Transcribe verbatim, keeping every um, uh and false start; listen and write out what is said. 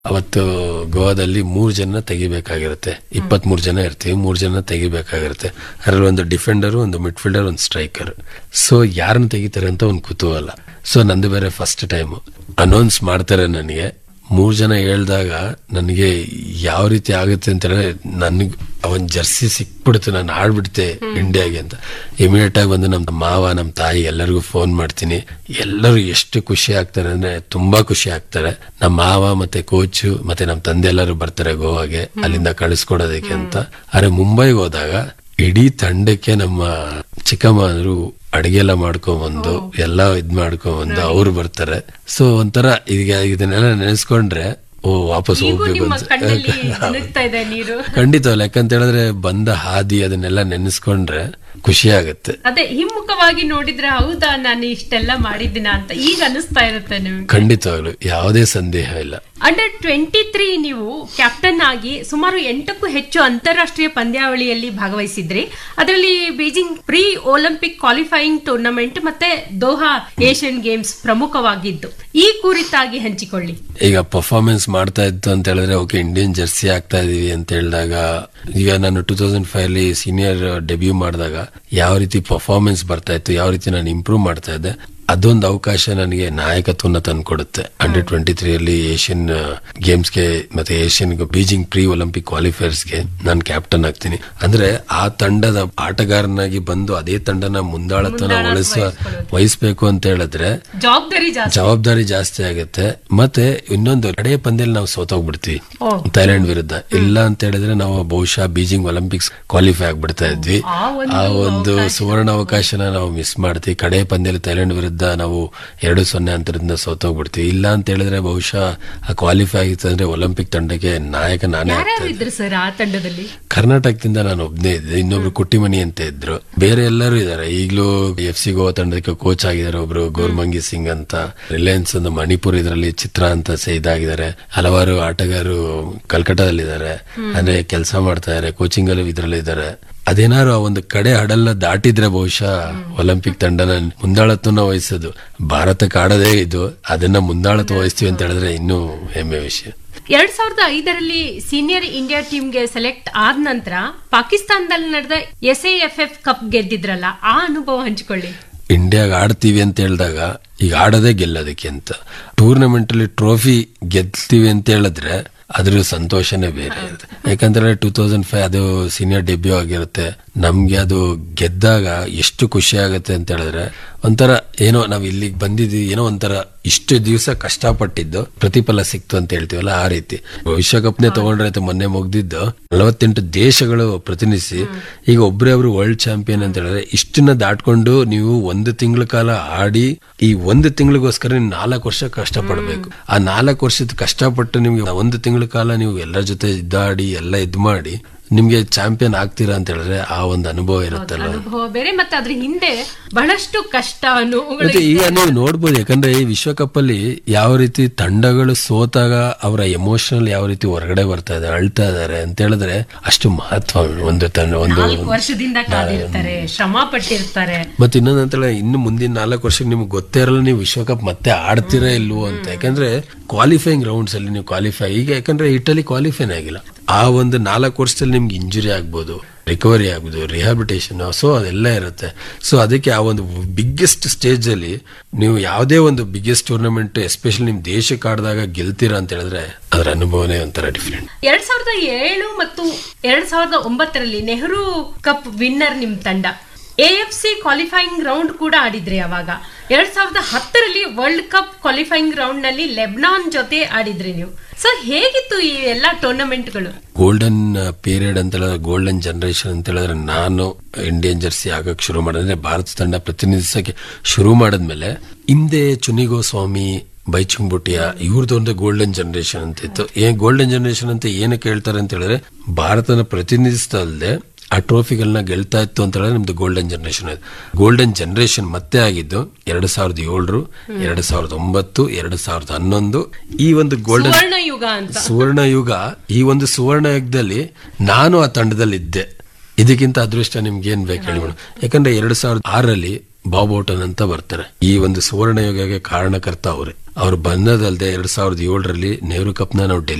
ಅವತ್ತು ಗೋವಾದಲ್ಲಿ ಮೂರ್ ಜನ ತೆಗಿಬೇಕಾಗಿರುತ್ತೆ. ಇಪ್ಪತ್ತ್ ಮೂರು ಜನ ಇರ್ತೀವಿ, ಮೂರ್ ಜನ ತೆಗಿಬೇಕಾಗಿರುತ್ತೆ. ಅದ್ರಲ್ಲಿ ಒಂದು ಡಿಫೆಂಡರ್, ಒಂದು ಮಿಡ್ ಫೀಲ್ಡರ್, ಒಂದು ಸ್ಟ್ರೈಕರ್. ಸೊ ಯಾರನ್ನ ತೆಗಿತಾರೆ ಅಂತ ಒಂದು ಕುತೂಹಲ. ಸೊ ನಂದು ಬೇರೆ ಫಸ್ಟ್ ಟೈಮ್ ಅನೌನ್ಸ್ ಮಾಡ್ತಾರೆ ನನಗೆ. ಮೂರ್ ಜನ ಹೇಳ್ದಾಗ ನನಗೆ ಯಾವ ರೀತಿ ಆಗುತ್ತೆ ಅಂತ ಹೇಳಿದ್ರೆ, ನನ್ಗೆ ಅವನ್ ಜರ್ಸಿ ಸಿಕ್ಬಿಡ್ತು, ನಾನು ಆಡ್ಬಿಡ್ತೆ ಇಂಡಿಯಾಗೆ ಅಂತ. ಇಮಿಡಿಯೇಟ್ ಆಗಿ ಬಂದು ನಮ್ ಮಾವ, ನಮ್ ತಾಯಿ ಎಲ್ಲರಿಗೂ ಫೋನ್ ಮಾಡ್ತೀನಿ. ಎಲ್ಲರೂ ಎಷ್ಟು ಖುಷಿ ಆಗ್ತಾರೆ ಅಂದ್ರೆ ತುಂಬಾ ಖುಷಿ ಆಗ್ತಾರೆ. ನಮ್ಮ ಮಾವ ಮತ್ತೆ ಕೋಚು ಮತ್ತೆ ನಮ್ ತಂದೆ ಎಲ್ಲರೂ ಬರ್ತಾರೆ ಗೋವಾಗೆ, ಅಲ್ಲಿಂದ ಕಳಿಸ್ಕೊಡೋದಕ್ಕೆ ಅಂತ. ಆದ್ರೆ ಮುಂಬೈಗೆ ಹೋದಾಗ ಇಡೀ ತಂಡಕ್ಕೆ ನಮ್ಮ ಚಿಕ್ಕಮ್ಮರು ಅಡಿಗೆ ಎಲ್ಲ ಮಾಡ್ಕೊಂಬಂದು ಎಲ್ಲ ಇದ್ ಮಾಡ್ಕೊಂಬಂದು ಅವ್ರು ಬರ್ತಾರೆ. ಸೊ ಒಂಥರ ಈಗ ಇದನ್ನೆಲ್ಲ ನೆನೆಸ್ಕೊಂಡ್ರೆ ಓ ವಾಪಸ್ ಹೋಗ್ಬೇಕು ಅಂತ ಖಂಡಿತವಲ್ಲ. ಯಾಕಂತ ಹೇಳಿದ್ರೆ ಬಂದ ಹಾದಿ ಅದನ್ನೆಲ್ಲ ನೆನೆಸ್ಕೊಂಡ್ರೆ ಖುಷಿ ಆಗುತ್ತೆ. ಅದೇ ಹಿಮ್ಮುಖವಾಗಿ ನೋಡಿದ್ರೆ ಹೌದಾ ನಾನು ಇಷ್ಟೆಲ್ಲ ಮಾಡಿದ್ದೀನ ಅಂತ ಈಗ ಅನಿಸ್ತಾ ಇರುತ್ತೆ ನಿಮ್ಗೆ. ಖಂಡಿತವಾಗ್ಲು ಯಾವುದೇ ಸಂದೇಹ ಇಲ್ಲ. ಅಂಡರ್ ಟ್ವೆಂಟಿ ತ್ರೀ ನೀವು ಕ್ಯಾಪ್ಟನ್ ಆಗಿ ಸುಮಾರು ಎಂಟಕ್ಕೂ ಹೆಚ್ಚು ಅಂತಾರಾಷ್ಟ್ರೀಯ ಪಂದ್ಯಾವಳಿಯಲ್ಲಿ ಭಾಗವಹಿಸಿದ್ರಿ. ಅದರಲ್ಲಿ Beijing pre Olympic qualifying tournament ಮತ್ತೆ ದೋಹಾ ಏಷ್ಯನ್ ಗೇಮ್ಸ್ ಪ್ರಮುಖವಾಗಿದ್ದು. ಈ ಕುರಿತಾಗಿ ಹಂಚಿಕೊಳ್ಳಿ. ಈಗ ಪರ್ಫಾರ್ಮೆನ್ಸ್ ಮಾಡ್ತಾ ಇತ್ತು ಅಂತ ಹೇಳಿದ್ರೆ, ಓಕೆ ಇಂಡಿಯನ್ ಜರ್ಸಿ ಆಗ್ತಾ ಇದೀವಿ ಅಂತ ಹೇಳಿದಾಗ, ಈಗ ನಾನು ಟೂ ತೌಸಂಡ್ ಫೈವ್ ಅಲ್ಲಿ ಸೀನಿಯರ್ ಡೆಬ್ಯೂ ಮಾಡಿದಾಗ ಯಾವ ರೀತಿ ಪರ್ಫಾರ್ಮೆನ್ಸ್ ಬರ್ತಾ ಇತ್ತು, ಯಾವ ರೀತಿ ನಾನು ಇಂಪ್ರೂವ್ ಮಾಡ್ತಾ ಇದ್ದೆ, ಅದೊಂದು ಅವಕಾಶ ನನಗೆ ನಾಯಕತ್ವನ ತಂದ್ಕೊಡುತ್ತೆ. ಅಂಡರ್ ಟ್ವೆಂಟಿ ತ್ರೀ ಅಲ್ಲಿ ಏಷ್ಯನ್ ಗೇಮ್ಸ್ಗೆ ಮತ್ತೆ ಏಷ್ಯನ್ ಬೀಜಿಂಗ್ ಪ್ರೀ ಒಲಿಂಪಿಕ್ ಕ್ವಾಲಿಫೈಯರ್ಸ್ಗೆ ನಾನು ಕ್ಯಾಪ್ಟನ್ ಆಗ್ತೀನಿ. ಅಂದ್ರೆ ಆ ತಂಡದ ಆಟಗಾರನಾಗಿ ಬಂದು ಅದೇ ತಂಡನ ಮುಂದಾಳತ್ವನ ವಹಿಸುವ ವಹಿಸ್ಬೇಕು ಅಂತ ಹೇಳಿದ್ರೆ ಜವಾಬ್ದಾರಿ ಜಾಸ್ತಿ ಆಗುತ್ತೆ. ಮತ್ತೆ ಇನ್ನೊಂದು ಕಡೆಯ ಪಂದ್ಯದಲ್ಲಿ ನಾವು ಸೋತೋಗ್ಬಿಡ್ತೀವಿ ಥೈಲ್ಯಾಂಡ್ ವಿರುದ್ಧ. ಇಲ್ಲ ಅಂತ ಹೇಳಿದ್ರೆ ನಾವು ಬಹುಶಃ ಬೀಜಿಂಗ್ ಒಲಿಂಪಿಕ್ಸ್ ಕ್ವಾಲಿಫೈ ಆಗ್ಬಿಡ್ತಾ ಇದ್ವಿ. ಆ ಒಂದು ಸುವರ್ಣ ಅವಕಾಶನ ನಾವು ಮಿಸ್ ಮಾಡ್ತೀವಿ. ಕಡೆಯ ಪಂದ್ಯದಲ್ಲಿ ಥೈಲ್ಯಾಂಡ್ ವಿರುದ್ಧ ನಾವು ಎರಡು ಸೊನ್ನೆ ಅಂತರದಿಂದ ಸೋತೋಗ್ಬಿಡ್ತೀವಿ. ಇಲ್ಲ ಅಂತ ಹೇಳಿದ್ರೆ ಬಹುಶಃ ಆ ಕ್ವಾಲಿಫೈ ಆಗಿತ್ತು ಅಂದ್ರೆ ಒಲಿಂಪಿಕ್ ತಂಡಕ್ಕೆ ನಾಯಕ ನಾನೇ ಆಗ್ತಾ ಇದ್ದೆ. ಕರ್ನಾಟಕದಿಂದ ನಾನು ಒಬ್ನೇ ಇದ್ದೆ, ಇನ್ನೊಬ್ರು ಕುಟ್ಟಿಮನಿ ಅಂತ ಇದ್ರು, ಬೇರೆ ಎಲ್ಲರೂ ಇದಾರೆ. ಈಗಲೂ ಎಫ್ ಸಿ ಗೋವಾ ತಂಡಕ್ಕೆ ಕೋಚ್ ಆಗಿದ್ದಾರೆ ಒಬ್ರು ಗೌರ್ಮಂಗಿ ಸಿಂಗ್ ಅಂತ. ರಿಲಯನ್ಸ್ ಒಂದು ಮಣಿಪುರ್ ಇದರಲ್ಲಿ ಚಿತ್ರ ಅಂತ ಇದಾಗಿದ್ದಾರೆ. ಹಲವಾರು ಆಟಗಾರರು ಕಲ್ಕಟ್ಟಾದಲ್ಲಿದ್ದಾರೆ, ಅಂದ್ರೆ ಕೆಲಸ ಮಾಡ್ತಾ ಇದಾರೆ, ಕೋಚಿಂಗ್ ಅಲ್ಲಿ ಇದ್ರಲ್ಲಿ ಇದ್ದಾರೆ. ಅದೇನಾದ್ರು ಆ ಒಂದು ಕಡೆ ಹಡಲ್ನ ದಾಟಿದ್ರೆ ಬಹುಶಃ ಒಲಿಂಪಿಕ್ ತಂಡನ ಮುಂದಾಳತ್ವನ ವಹಿಸೋದು. ಭಾರತಕ್ಕೆ ಆಡೋದೇ ಇದು, ಅದನ್ನ ಮುಂದಾಳತ್ವ ವಹಿಸ್ತೀವಿ ಅಂತ ಹೇಳಿದ್ರೆ ಇನ್ನೂ ಹೆಮ್ಮೆ ವಿಷಯ. ಎರಡ್ ಸಾವಿರದ ಐದರಲ್ಲಿ ಸೀನಿಯರ್ ಇಂಡಿಯಾ ಟೀಮ್ಗೆ ಸೆಲೆಕ್ಟ್ ಆದ ನಂತರ ಪಾಕಿಸ್ತಾನದಲ್ಲಿ ನಡೆದ S A F F cup ಗೆದ್ದಿದ್ರಲ್ಲ, ಆ ಅನುಭವ ಹಂಚಿಕೊಳ್ಳಿ. ಇಂಡಿಯಾಗ ಆಡ್ತೀವಿ ಅಂತ ಹೇಳಿದಾಗ ಈಗ ಆಡೋದೇ ಗೆಲ್ಲೋದಕ್ಕೆ ಅಂತ. ಟೂರ್ನಮೆಂಟ್ ಅಲ್ಲಿ ಟ್ರೋಫಿ ಗೆಲ್ತೀವಿ ಅಂತ ಹೇಳಿದ್ರೆ ಅದ್ರ ಸಂತೋಷನೇ ಬೇರೆ ಇರುತ್ತೆ. ಯಾಕಂದ್ರೆ ಟೂ ತೌಸಂಡ್ ಫೈವ್ ಅದು ಸೀನಿಯರ್ ಡೆಬ್ಯೂ ಆಗಿರುತ್ತೆ. ನಮ್ಗೆ ಅದು ಗೆದ್ದಾಗ ಎಷ್ಟು ಖುಷಿ ಆಗುತ್ತೆ ಅಂತ ಹೇಳಿದ್ರೆ, ಒಂಥರ ಏನೋ ನಾವ್ ಇಲ್ಲಿಗೆ ಬಂದಿದ್ವಿ, ಏನೋ ಒಂಥರ ಇಷ್ಟು ದಿವಸ ಕಷ್ಟಪಟ್ಟಿದ್ದು ಪ್ರತಿಫಲ ಸಿಕ್ತು ಅಂತ ಹೇಳ್ತೀವಲ್ಲ, ಆ ರೀತಿ. ವಿಶ್ವಕಪ್ನೇ ತಗೊಂಡ್ರೆ ಮೊನ್ನೆ ಮುಗ್ದಿದ್ದು ನಲವತ್ತೆಂಟು ದೇಶಗಳು ಪ್ರತಿನಿಧಿಸಿ ಈಗ ಒಬ್ಬರೇ ಒಬ್ರು ವರ್ಲ್ಡ್ ಚಾಂಪಿಯನ್ ಅಂತ ಹೇಳಿದ್ರೆ, ಇಷ್ಟನ್ನ ದಾಟ್ಕೊಂಡು ನೀವು ಒಂದು ತಿಂಗಳ ಕಾಲ ಆಡಿ ಈ ಒಂದು ತಿಂಗಳಿಗೋಸ್ಕರ ನೀವು ನಾಲ್ಕು ವರ್ಷ ಕಷ್ಟಪಡ್ಬೇಕು. ಆ ನಾಲ್ಕು ವರ್ಷದ ಕಷ್ಟಪಟ್ಟು ನಿಮ್ಗೆ ಒಂದು ತಿಂಗಳ ಕಾಲ ನೀವು ಎಲ್ಲರ ಜೊತೆ ಇದ್ದಾಡಿ ಎಲ್ಲ ಇದ್ ಮಾಡಿ ನಿಮ್ಗೆ ಚಾಂಪಿಯನ್ ಆಗ್ತೀರಾ ಅಂತ ಹೇಳಿದ್ರೆ ಆ ಒಂದು ಅನುಭವ ಇರುತ್ತಲ್ಲ, ಅನುಭವ ಬೇರೆ. ಮತ್ತೆ ಅದ್ರ ಹಿಂದೆ ಬಹಳಷ್ಟು ಕಷ್ಟ ಮತ್ತೆ ಈಗ ನೀವು ನೋಡ್ಬೋದು. ಯಾಕಂದ್ರೆ ಈ ವಿಶ್ವಕಪ್ ಅಲ್ಲಿ ಯಾವ ರೀತಿ ತಂಡಗಳು ಸೋತಾಗ ಅವರ ಎಮೋಷನಲ್ ಯಾವ ರೀತಿ ಹೊರಗಡೆ ಬರ್ತಾ ಇದೆ, ಅಳ್ತಾ ಇದಾರೆ ಅಂತ ಹೇಳಿದ್ರೆ ಅಷ್ಟು ಮಹತ್ವ ಒಂದು ತಂಡ, ಒಂದು ವರ್ಷದಿಂದ ಕಾದಿರ್ತಾರೆ, ಶ್ರಮ ಪಟ್ಟಿರ್ತಾರೆ. ಮತ್ತೆ ಇನ್ನೊಂದು ಅಂತ ಹೇಳಿದ್ರೆ ಇನ್ನು ಮುಂದಿನ ನಾಲ್ಕು ವರ್ಷಕ್ಕೆ ನಿಮ್ಗೆ ಗೊತ್ತೇ ಇರಲ್ಲ ನೀವು ವಿಶ್ವಕಪ್ ಮತ್ತೆ ಆಡ್ತೀರಾ ಇಲ್ವೋ ಅಂತ. ಯಾಕಂದ್ರೆ ಕ್ವಾಲಿಫೈಯಿಂಗ್ ರೌಂಡ್ಸ್ ಅಲ್ಲಿ ನೀವು ಕ್ವಾಲಿಫೈ ಈಗ, ಯಾಕಂದ್ರೆ ಇಟಲಿ ಕ್ವಾಲಿಫೈನ್ ಆಗಿಲ್ಲ. ಆ ಒಂದು ನಾಲ್ಕು ವರ್ಷದಲ್ಲಿ ನಿಮ್ಗೆ ಇಂಜುರಿ ಆಗ್ಬೋದು, ರಿಕವರಿ ಆಗ್ಬೋದು, ರಿಹಾಬಿಟೇಷನ್, ಸೊ ಅದೆಲ್ಲ ಇರುತ್ತೆ. ಸೊ ಅದಕ್ಕೆ ಆ ಒಂದು ಬಿಗ್ಗೆಸ್ಟ್ ಸ್ಟೇಜ್ ಅಲ್ಲಿ ನೀವು ಯಾವುದೇ ಒಂದು ಬಿಗ್ಗೆಸ್ಟ್ ಟೂರ್ನಮೆಂಟ್ ಎಸ್ಪೆಷಲಿ ನಿಮ್ ದೇಶಕ್ಕೆ ಆಡಿದಾಗ ಗೆಲ್ತೀರಾ ಅಂತ ಹೇಳಿದ್ರೆ ಅದರ ಅನುಭವನೇ ಒಂಥರ ಡಿಫ್ರೆಂಟ್. ಎರಡ್ ಸಾವಿರದ ಏಳು ಮತ್ತು ಎರಡ್ ಸಾವಿರದ ಒಂಬತ್ತರಲ್ಲಿ ನೆಹರು ಕಪ್ ವಿನ್ನರ್ ನಿಮ್ ತಂಡ. A F C qualifying round ಕೂಡ ಆಡಿದ್ರಿ ಅವಾಗ. ಎರಡ್ ಸಾವಿರದ ಹತ್ತರಲ್ಲಿ ವರ್ಲ್ಡ್ ಕಪ್ ಕ್ವಾಲಿಫೈಯಿಂಗ್ ರೌಂಡ್ ನಲ್ಲಿ ಲೆಬನಾನ್ ಜೊತೆ ಆಡಿದ್ರಿ ನೀವು. ಸೊ ಹೇಗಿತ್ತು ಈ ಎಲ್ಲಾ ಟೂರ್ನಮೆಂಟ್ಗಳು? ಗೋಲ್ಡನ್ ಪೀರಿಯಡ್ ಅಂತ ಹೇಳಿದ್ರೆ, ಗೋಲ್ಡನ್ ಜನರೇಷನ್ ಅಂತ ಹೇಳಿದ್ರೆ, ನಾನು ಇಂಡಿಯನ್ ಜರ್ಸಿ ಆಗಕ್ ಶುರು ಮಾಡಿದ್ರೆ ಭಾರತ ತಂಡ ಪ್ರತಿನಿಧಿಸಕ್ಕೆ ಶುರು ಮಾಡಿದ್ಮೇಲೆ ಹಿಂದೆ ಚುನಿಗೋ ಸ್ವಾಮಿ, ಬೈಚುಂಗ್ ಬುಟಿಯಾ ಇವ್ರದೊಂದು ಗೋಲ್ಡನ್ ಜನರೇಷನ್ ಅಂತ ಇತ್ತು. ಏನ್ ಗೋಲ್ಡನ್ ಜನರೇಷನ್ ಅಂತ ಏನಕ್ಕೆ ಹೇಳ್ತಾರೆ ಅಂತ ಹೇಳಿದ್ರೆ, ಭಾರತನ ಪ್ರತಿನಿಧಿಸ್ತಾ ಅಲ್ಲದೆ ಆ ಟ್ರೋಫಿಗಳನ್ನ ಗೆಲ್ತಾ ಇತ್ತು ಅಂತ ಹೇಳಿದ್ರೆ ನಿಮ್ದು ಗೋಲ್ಡನ್ ಜನರೇಷನ್. ಗೋಲ್ಡನ್ ಜನರೇಷನ್ ಮತ್ತೆ ಆಗಿದ್ದು ಎರಡು ಸಾವಿರದ ಏಳರು, ಎರಡು ಸಾವಿರದ ಒಂಬತ್ತು, ಎರಡು ಸಾವಿರದ ಹನ್ನೊಂದು. ಈ ಒಂದು ಗೋಲ್ಡನ್ ಸುವರ್ಣ ಯುಗ, ಈ ಒಂದು ಸುವರ್ಣ ಯುಗದಲ್ಲಿ ನಾನು ಆ ತಂಡದಲ್ಲಿ ಇದ್ದೆ. ಇದಕ್ಕಿಂತ ಅದೃಷ್ಟ ನಿಮ್ಗೆ ಏನ್ ಬೇಕು ಹೇಳಿ ಮೇಡಮ್. ಯಾಕಂದ್ರೆ ಎರಡ್ ಸಾವಿರದ ಆರಲ್ಲಿ ಬಾಬ್ ಓಟನ್ ಅಂತ ಬರ್ತಾರೆ. ಈ ಒಂದು ಸುವರ್ಣ ಯುಗಕ್ಕೆ ಕಾರಣಕರ್ತ ಅವರೇ. ಅವ್ರು ಬಂದದಲ್ಲದೆ ಎರಡ್ ಸಾವಿರದ ಏಳರಲ್ಲಿ ನೆಹರು ಕಪ್ ನ ನಾವು